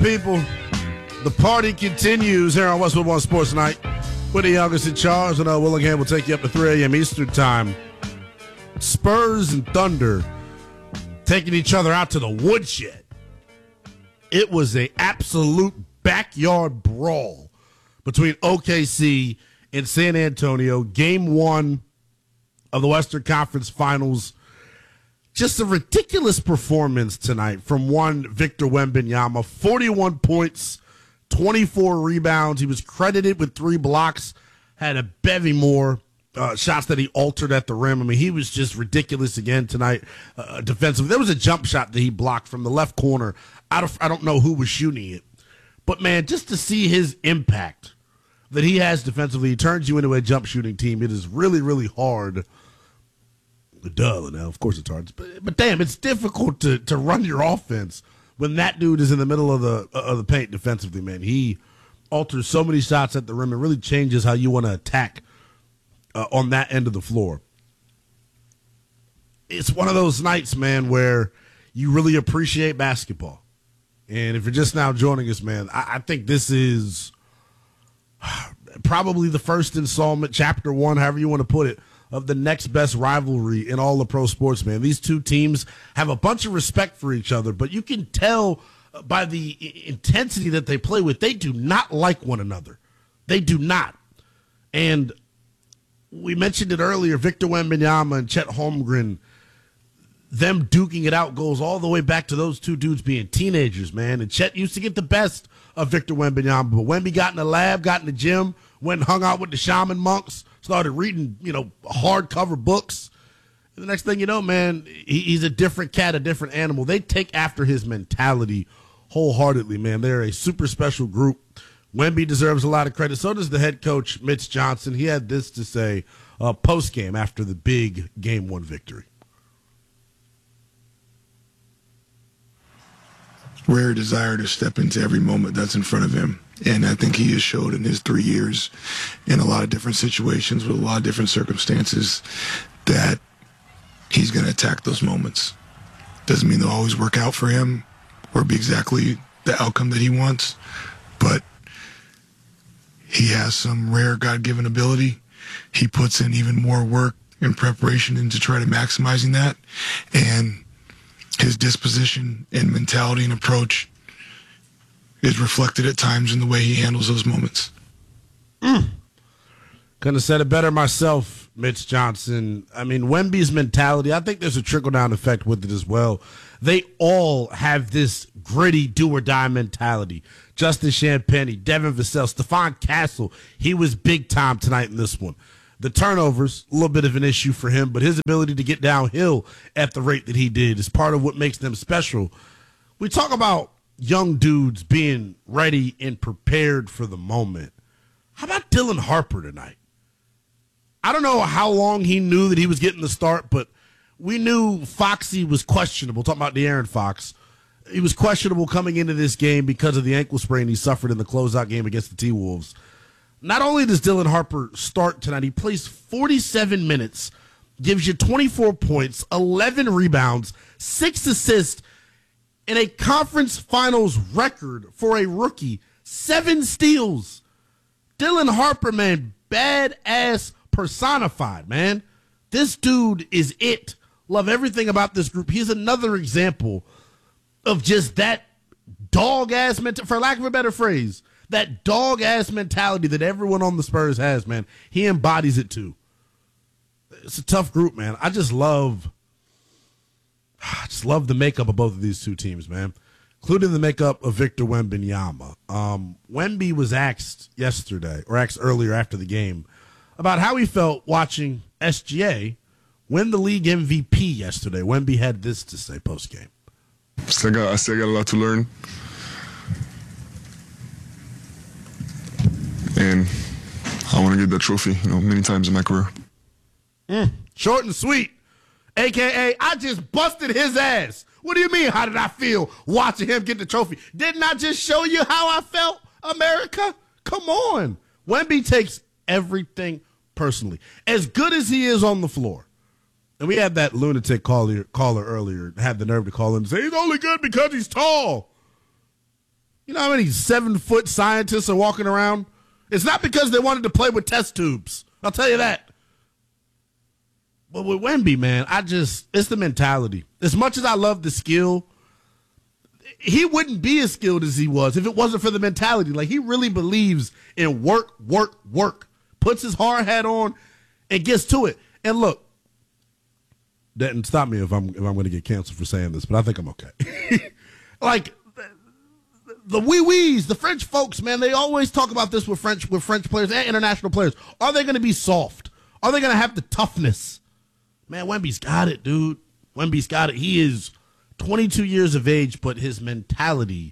people. The party continues here on Westwood One Sports Night with the youngest in charge. And Willingham will take you up to 3 a.m. Eastern Time. Spurs and Thunder taking each other out to the woodshed. It was an absolute backyard brawl between OKC and San Antonio. Game 1 of the Western Conference Finals. Just a ridiculous performance tonight from one Victor Wembanyama. 41 points, 24 rebounds. He was credited with 3 blocks, had a bevy more shots that he altered at the rim. I mean, he was just ridiculous again tonight defensively. There was a jump shot that he blocked from the left corner. I don't know who was shooting it. But, man, just to see his impact that he has defensively, he turns you into a jump shooting team. It is really, really hard. Duh, now, of course it's hard. But damn, it's difficult to run your offense when that dude is in the middle of the paint defensively, man. He alters so many shots at the rim. It really changes how you want to attack on that end of the floor. It's one of those nights, man, where you really appreciate basketball. And if you're just now joining us, man, I think this is probably the first installment, chapter 1, however you want to put it, of the next best rivalry in all of pro sports, man. These two teams have a bunch of respect for each other, but you can tell by the intensity that they play with, they do not like one another. They do not. And we mentioned it earlier, Victor Wembanyama and Chet Holmgren, them duking it out goes all the way back to those two dudes being teenagers, man. And Chet used to get the best of Victor Wembanyama, but Wemby got in the lab, got in the gym, went and hung out with the shaman monks, started reading, hardcover books. And the next thing you know, man, he's a different cat, a different animal. They take after his mentality wholeheartedly, man. They're a super special group. Wemby deserves a lot of credit. So does the head coach, Mitch Johnson. He had this to say post-game after the big Game 1 victory. Rare desire to step into every moment that's in front of him. And I think he has showed in his 3 years in a lot of different situations with a lot of different circumstances that he's going to attack those moments. Doesn't mean they'll always work out for him or be exactly the outcome that he wants, but he has some rare God-given ability. He puts in even more work and preparation into try to maximizing that. And his disposition and mentality and approach is reflected at times in the way he handles those moments. Couldn't have said it better myself, Mitch Johnson. I mean, Wemby's mentality, I think there's a trickle-down effect with it as well. They all have this gritty, do-or-die mentality. Justin Champagnie, Devin Vassell, Stephon Castle, he was big time tonight in this one. The turnovers, a little bit of an issue for him, but his ability to get downhill at the rate that he did is part of what makes them special. We talk about young dudes being ready and prepared for the moment. How about Dylan Harper tonight? I don't know how long he knew that he was getting the start, but we knew Foxy was questionable. Talking about De'Aaron Fox. He was questionable coming into this game because of the ankle sprain he suffered in the closeout game against the T-Wolves. Not only does Dylan Harper start tonight, he plays 47 minutes, gives you 24 points, 11 rebounds, 6 assists, and a conference finals record for a rookie, 7 steals. Dylan Harper, man, badass personified, man. This dude is it. Love everything about this group. He's another example of just that dog-ass mentality, for lack of a better phrase, that dog-ass mentality that everyone on the Spurs has, man. He embodies it too. It's a tough group, man. I just love the makeup of both of these two teams, man, including the makeup of Victor Wembanyama. Wemby was asked earlier after the game about how he felt watching SGA win the league MVP yesterday. Wemby had this to say post-game. I still got a lot to learn. And I want to get that trophy, many times in my career. Short and sweet. AKA, I just busted his ass. What do you mean, how did I feel watching him get the trophy? Didn't I just show you how I felt, America? Come on. Wemby takes everything personally. As good as he is on the floor, and we had that lunatic caller earlier, had the nerve to call in and say, he's only good because he's tall. You know how many 7-foot scientists are walking around? It's not because they wanted to play with test tubes. I'll tell you that. But with Wemby, man, it's the mentality. As much as I love the skill, he wouldn't be as skilled as he was if it wasn't for the mentality. Like, he really believes in work, puts his hard hat on and gets to it. And look, Denton, stop me if I'm going to get canceled for saying this, but I think I'm okay. Like, the wee-wees, the French folks, man, they always talk about this with French players and international players. Are they going to be soft? Are they going to have the toughness? Man, Wemby's got it, dude. Wemby's got it. He is 22 years of age, but his mentality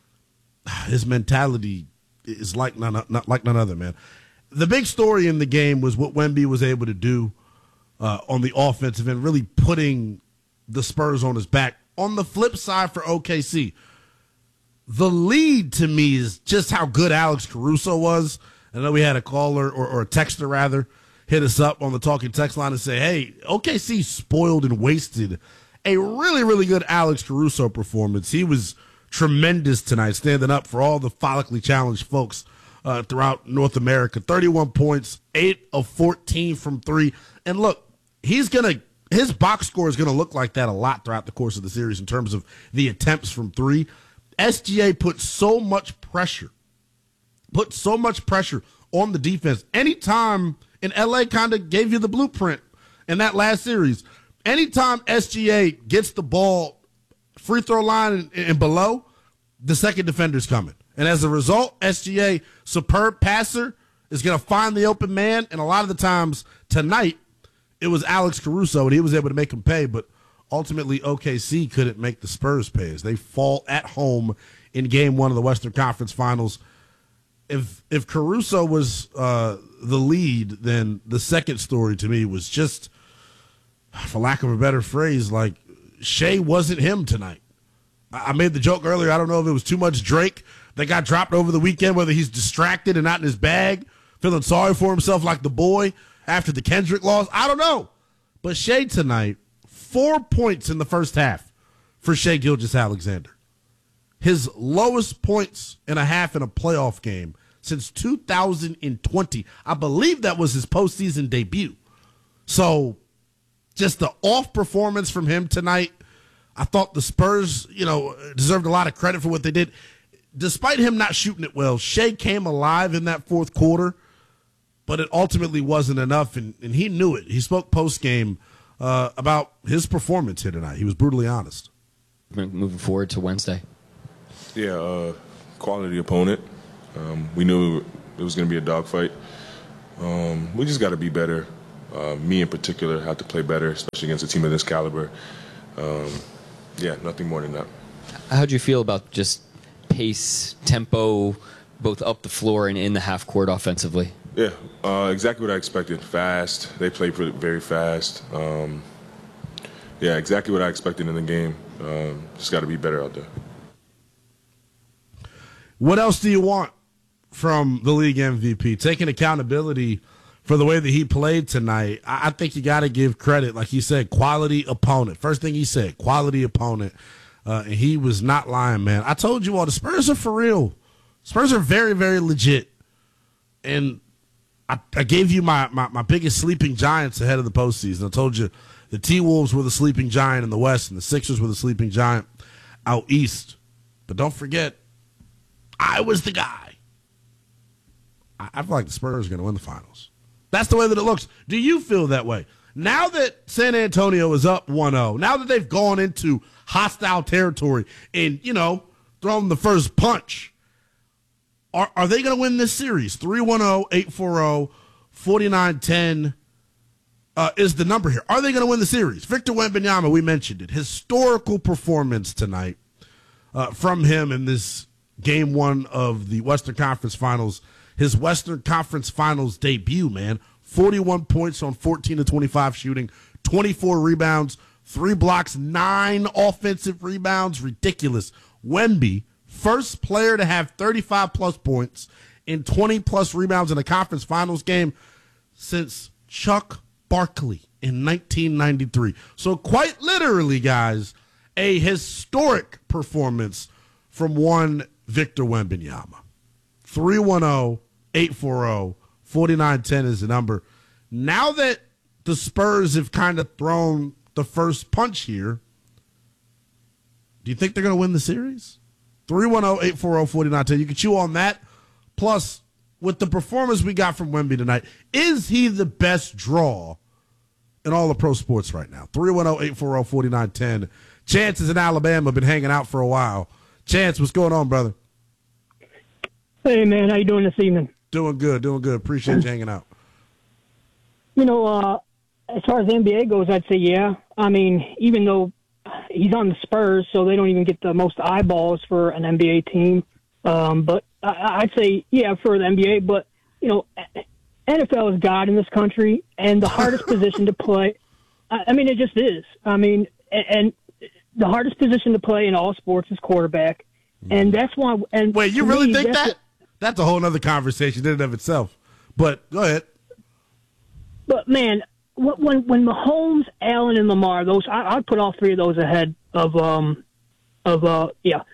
is like none other, man. The big story in the game was what Wemby was able to do on the offensive end, really putting the Spurs on his back. On the flip side for OKC, the lead to me is just how good Alex Caruso was. I know we had a caller or a texter rather hit us up on the talking text line and say, hey, OKC spoiled and wasted a really, really good Alex Caruso performance. He was tremendous tonight, standing up for all the follically challenged folks throughout North America. 31 points, 8 of 14 from 3. And look, his box score is going to look like that a lot throughout the course of the series in terms of the attempts from 3. SGA put so much pressure on the defense. Anytime, and LA kind of gave you the blueprint in that last series, anytime SGA gets the ball free throw line and below, the second defender's coming. And as a result, SGA, superb passer, is going to find the open man. And a lot of the times tonight, it was Alex Caruso, and he was able to make him pay. But ultimately, OKC couldn't make the Spurs pay as they fall at home in Game 1 of the Western Conference Finals. If Caruso was the lead, then the second story to me was just, for lack of a better phrase, like Shea wasn't him tonight. I made the joke earlier. I don't know if it was too much Drake that got dropped over the weekend, whether he's distracted and not in his bag, feeling sorry for himself like the boy after the Kendrick loss. I don't know. But Shea tonight, 4 points in the first half for Shai Gilgeous-Alexander. His lowest points in a half in a playoff game since 2020. I believe that was his postseason debut. So just the off performance from him tonight. I thought the Spurs, deserved a lot of credit for what they did. Despite him not shooting it well, Shai came alive in that fourth quarter, but it ultimately wasn't enough, and he knew it. He spoke post-game about his performance here tonight. He was brutally honest. Moving forward to Wednesday. Yeah, quality opponent. We knew it was going to be a dogfight. We just got to be better. Me in particular have to play better, especially against a team of this caliber. Nothing more than that. How'd you feel about just pace, tempo, both up the floor and in the half court offensively? Yeah, exactly what I expected. Fast. They play very fast. Exactly what I expected in the game. Just got to be better out there. What else do you want from the league MVP? Taking accountability for the way that he played tonight. I think you got to give credit. Like he said, quality opponent. First thing he said, quality opponent. And he was not lying, man. I told you all, the Spurs are for real. Spurs are very, very legit. And I gave you my biggest sleeping giants ahead of the postseason. I told you the T-Wolves were the sleeping giant in the West, and the Sixers were the sleeping giant out East. But don't forget, I was the guy. I feel like the Spurs are going to win the finals. That's the way that it looks. Do you feel that way? Now that San Antonio is up 1-0, now that they've gone into hostile territory and, thrown the first punch, are they going to win this series? 3-1-0, 8-4-0, 49-10 is the number here. Are they going to win the series? Victor Wembanyama, we mentioned it. Historical performance tonight from him in this Game 1 of the Western Conference Finals. His Western Conference Finals debut, man. 41 points on 14 of 25 shooting, 24 rebounds, 3 blocks, 9 offensive rebounds. Ridiculous. Wemby, first player to have 35-plus points and 20-plus rebounds in a conference finals game since Chuck Barkley in 1993. So quite literally, guys, a historic performance from one Victor Wembanyama. 310-840-4910 is the number. Now that the Spurs have kind of thrown the first punch here, do you think they're going to win the series? 310-840-4910. You can chew on that. Plus, with the performance we got from Wemby tonight, is he the best draw in all of pro sports right now? 310-840-4910. Chance is in Alabama, been hanging out for a while. Chance, what's going on, brother? Hey, man, how you doing this evening? Doing good. Appreciate you hanging out. You know, as far as the NBA goes, I'd say yeah. I mean, even though he's on the Spurs, so they don't even get the most eyeballs for an NBA team. But I'd say, yeah, for the NBA. But, you know, NFL is God in this country, and the hardest position to play, I mean, it just is. I mean, and the hardest position to play in all sports is quarterback. And that's why. And wait, you really think that? That's a whole other conversation in and of itself. But go ahead. But, man, when Mahomes, Allen, and Lamar, those I'd put all three of those ahead of him. But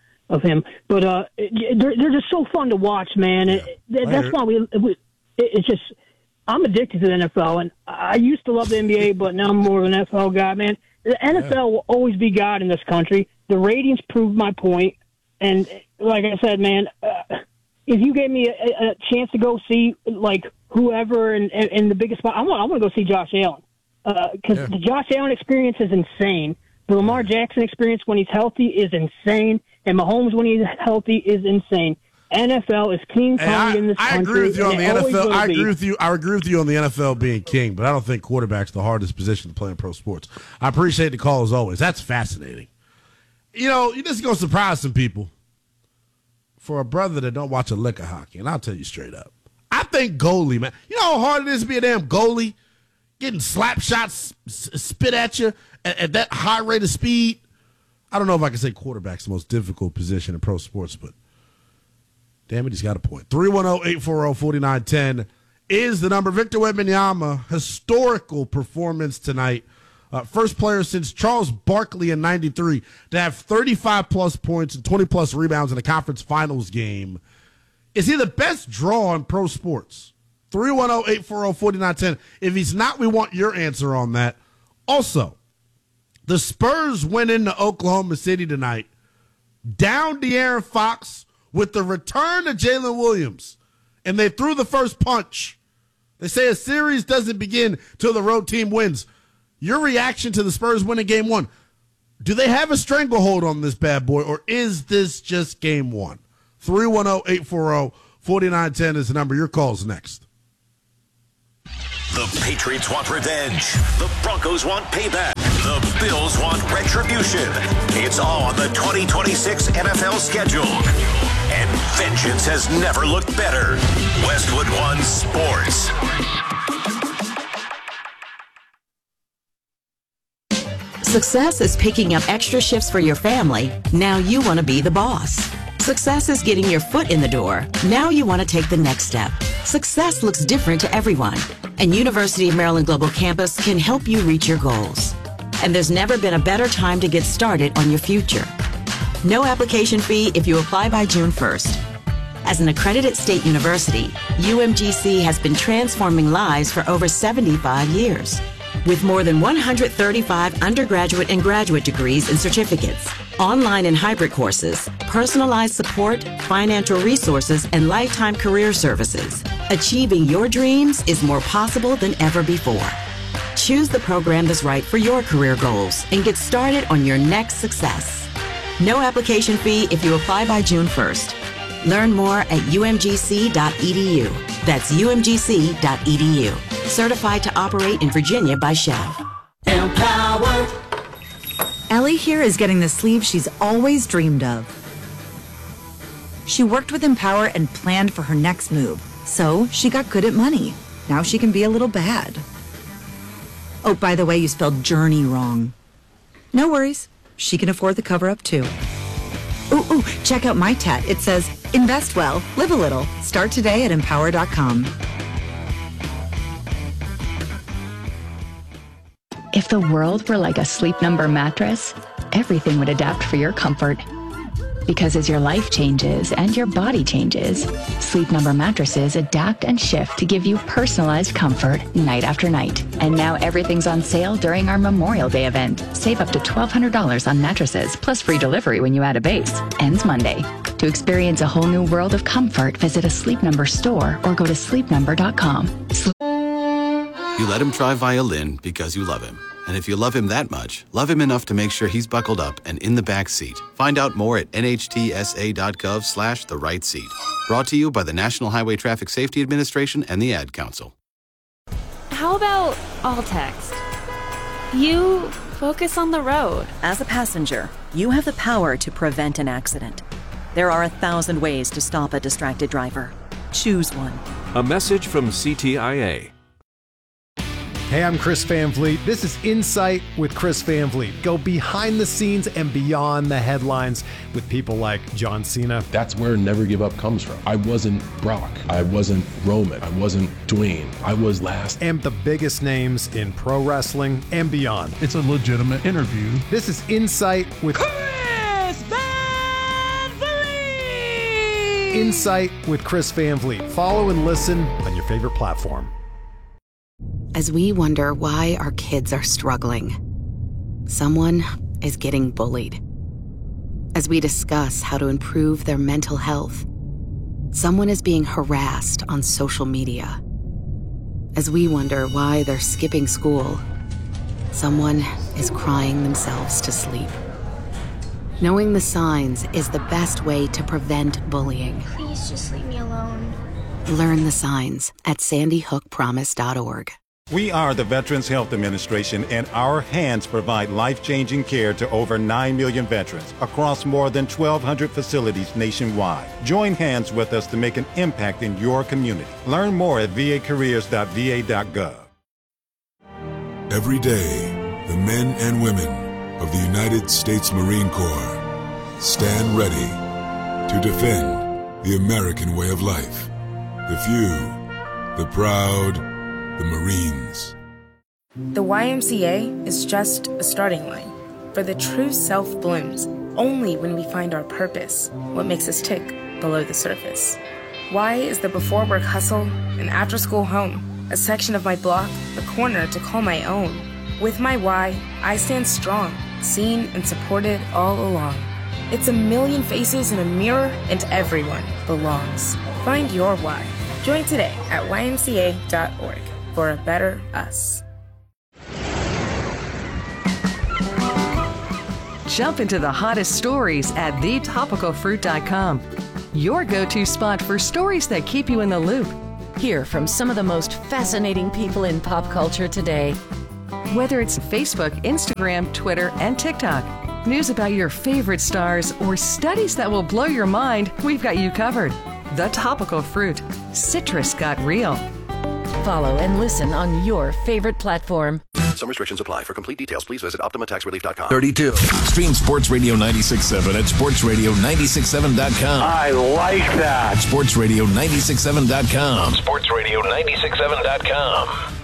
they're just so fun to watch, man. Yeah, That's why it's just I'm addicted to the NFL, and I used to love the NBA, but now I'm more of an NFL guy, man. The NFL will always be God in this country. The ratings prove my point, and like I said, man, if you gave me a chance to go see like whoever in the biggest spot, I want to go see Josh Allen because the Josh Allen experience is insane. The Lamar Jackson experience when he's healthy is insane, and Mahomes when he's healthy is insane. NFL is King Kong in this country. I agree with you on the NFL. I agree with you on the NFL being king, but I don't think quarterback's the hardest position to play in pro sports. I appreciate the call as always. That's fascinating. You know, you're just gonna surprise some people. For a brother that don't watch a lick of hockey, and I'll tell you straight up, I think goalie, man. You know how hard it is to be a damn goalie, getting slap shots spit at you at that high rate of speed. I don't know if I can say quarterback's the most difficult position in pro sports, but damn it, he's got a point. 310-840-4910 is the number. Victor Wembanyama, historical performance tonight. First player since Charles Barkley in 93 to have 35-plus points and 20-plus rebounds in a conference finals game. Is he the best draw in pro sports? 310-840-4910. If he's not, we want your answer on that. Also, the Spurs went into Oklahoma City tonight, down De'Aaron Fox with the return of Jalen Williams, and they threw the first punch. They say a series doesn't begin till the road team wins. Your reaction to the Spurs winning game one, do they have a stranglehold on this bad boy, or is this just game one? 310-840-4910 is the number. Your call's next. The Patriots want revenge. The Broncos want payback. The Bills want retribution. It's all on the 2026 NFL schedule. And vengeance has never looked better. Westwood One Sports. Success is picking up extra shifts for your family. Now you want to be the boss. Success is getting your foot in the door. Now you want to take the next step. Success looks different to everyone, and University of Maryland Global Campus can help you reach your goals. And there's never been a better time to get started on your future. No application fee if you apply by June 1st. As an accredited state university, UMGC has been transforming lives for over 75 years. With more than 135 undergraduate and graduate degrees and certificates, online and hybrid courses, personalized support, financial resources, and lifetime career services, achieving your dreams is more possible than ever before. Choose the program that's right for your career goals and get started on your next success. No application fee if you apply by June 1st. Learn more at umgc.edu. That's umgc.edu. Certified to operate in Virginia by Shell. Empower. Ellie here is getting the sleeve she's always dreamed of. She worked with Empower and planned for her next move, so she got good at money. Now she can be a little bad. Oh, by the way, you spelled journey wrong. No worries. She can afford the cover-up, too. Ooh, check out my tat. It says, invest well, live a little. Start today at empower.com. If the world were like a Sleep Number mattress, everything would adapt for your comfort. Because as your life changes and your body changes, Sleep Number mattresses adapt and shift to give you personalized comfort night after night. And now everything's on sale during our Memorial Day event. Save up to $1,200 on mattresses, plus free delivery when you add a base. Ends Monday. To experience a whole new world of comfort, visit a Sleep Number store or go to sleepnumber.com. You let him try violin because you love him. And if you love him that much, love him enough to make sure he's buckled up and in the back seat. Find out more at nhtsa.gov/the right seat. Brought to you by the National Highway Traffic Safety Administration and the Ad Council. How about all text? You focus on the road. As a passenger, you have the power to prevent an accident. There are 1,000 ways to stop a distracted driver. Choose one. A message from CTIA. Hey, I'm Chris Van Vliet. This is Insight with Chris Van Vliet. Go behind the scenes and beyond the headlines with people like John Cena. That's where Never Give Up comes from. I wasn't Brock. I wasn't Roman. I wasn't Dwayne. I was last. And the biggest names in pro wrestling and beyond. It's a legitimate interview. This is Insight with Chris Van Vliet. Insight with Chris Van Vliet. Follow and listen on your favorite platform. As we wonder why our kids are struggling, someone is getting bullied. As we discuss how to improve their mental health, someone is being harassed on social media. As we wonder why they're skipping school, someone is crying themselves to sleep. Knowing the signs is the best way to prevent bullying. Please just leave me alone. Learn the signs at sandyhookpromise.org. We are the Veterans Health Administration, and our hands provide life-changing care to over 9 million veterans across more than 1,200 facilities nationwide. Join hands with us to make an impact in your community. Learn more at vacareers.va.gov. Every day, the men and women of the United States Marine Corps stand ready to defend the American way of life. The few, the proud, the Marines. The YMCA is just a starting line, for the true self blooms only when we find our purpose, what makes us tick below the surface. Y is the before work hustle, an after school home, a section of my block, a corner to call my own. With my Y, I stand strong, seen and supported all along. It's a million faces in a mirror, and everyone belongs. Find your Y. Join today at ymca.org. for a better us. Jump into the hottest stories at thetopicalfruit.com. Your go-to spot for stories that keep you in the loop. Hear from some of the most fascinating people in pop culture today. Whether it's Facebook, Instagram, Twitter, and TikTok, news about your favorite stars, or studies that will blow your mind, we've got you covered. The Topical Fruit. Citrus got real. Follow and listen on your favorite platform. Some restrictions apply. For complete details, please visit OptimaTaxRelief.com. 32. Stream Sports Radio 96.7 at SportsRadio967.com. I like that. SportsRadio967.com. SportsRadio967.com.